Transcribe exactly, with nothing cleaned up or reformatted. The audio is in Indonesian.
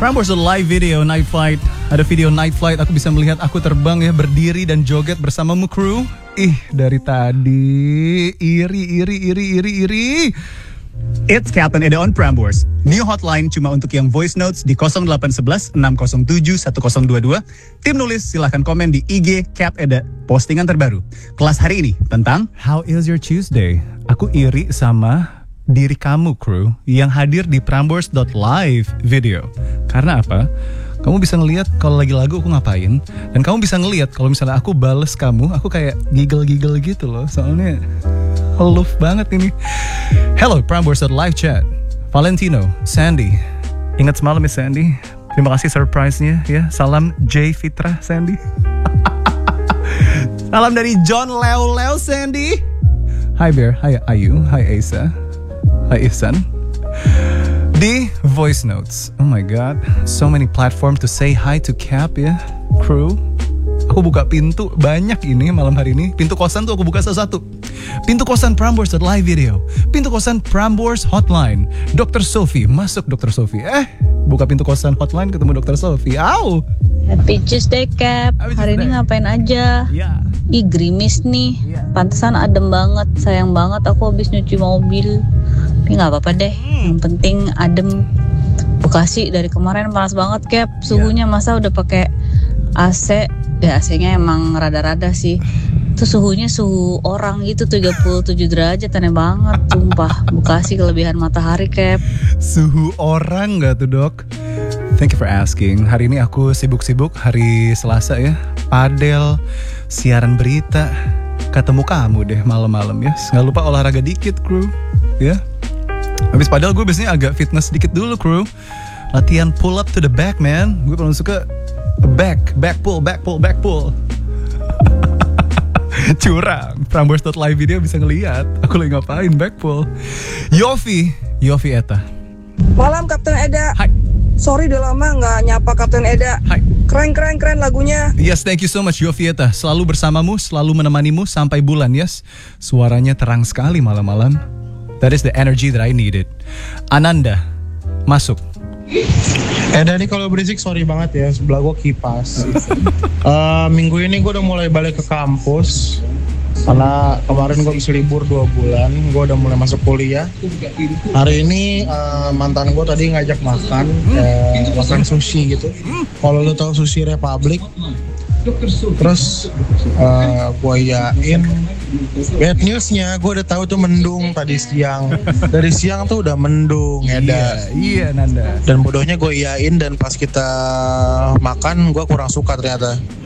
Prambors live video night flight. Ada video night flight, aku bisa melihat aku terbang ya, berdiri dan joget bersamamu kru. Ih, dari tadi iri, iri, iri, iri, iri. It's Captain Eda on Prambors. New hotline cuma untuk yang voice notes di nol delapan satu satu enam nol tujuh satu nol dua dua. Tim nulis silahkan komen di I G Cap Eda. Postingan terbaru kelas hari ini tentang How is your Tuesday? Aku iri sama diri kamu kru yang hadir di Prambors.live video. Karena apa? Kamu bisa ngelihat kalau lagi lagu aku ngapain, dan kamu bisa ngelihat kalau misalnya aku bales kamu, aku kayak giggle-giggle gitu loh. Soalnya love banget ini. Hello Prambors.live chat. Valentino, Sandy. Ingat semalam ya Sandy? Terima kasih surprise-nya ya. Salam J Fitra Sandy. Salam dari John Leo Leo Sandy. Hi Bear, hi Ayu, hi Asa, hi Ihsan. Di voice notes, oh my god, so many platform to say hi to Cap ya, crew. Aku buka pintu banyak ini malam hari ini. Pintu kosan tuh aku buka satu-satu. Pintu kosan Prambors live video. Pintu kosan Prambors hotline. dokter Sophie, masuk dokter Sophie. Eh, buka pintu kosan hotline ketemu dokter Sophie. Au. Happy Tuesday Cap. Happy Hari Tuesday. ini ngapain aja? Ya. Ih gerimis nih. Iya. Pantesan adem banget. Sayang banget aku habis nyuci mobil. Tapi nggak apa-apa deh. Yang penting adem. Bekasi dari kemarin panas banget Cap. Suhunya masa udah pakai A C. Ya A C-nya emang rada-rada sih. Itu suhunya suhu orang gitu tiga puluh tujuh derajat, aneh banget. Sumpah. Bekasi kelebihan matahari Cap. Suhu orang gak tuh dok? Thank you for asking. Hari ini aku sibuk-sibuk, hari Selasa ya. Padel, siaran berita. Ketemu kamu deh malam-malam ya. Gak lupa olahraga dikit kru ya. Habis padel gue biasanya agak fitness dikit dulu kru. Latihan pull up to the back man. Gue paling suka back, back pull, back pull, back pull. Curang. Prambors.live video bisa ngeliat aku lagi ngapain back pull. Yofi, Yofi Eta. Malam Kapten Eda. Hai. Sorry udah lama nggak nyapa Kapten Eda. Hai. Keren keren keren lagunya. Yes, thank you so much Yofi Eta. Selalu bersamamu, selalu menemanimu sampai bulan, yes. Suaranya terang sekali malam-malam. That is the energy that I needed. Ananda, masuk. Eda nih kalau berisik sorry banget ya, sebelah gue kipas. uh, Minggu ini gue udah mulai balik ke kampus karena kemarin gue bisa libur dua bulan. Gue udah mulai masuk kuliah. Hari ini uh, mantan gue tadi ngajak makan, uh, makan sushi gitu. Kalau lo tau Sushi Republic, terus uh, gue yain. Bad newsnya gue udah tahu tuh mendung tadi siang. Dari siang tuh udah mendung Eda. Iya, iya Nanda. Dan bodohnya gue iyain, dan pas kita makan gue kurang suka ternyata.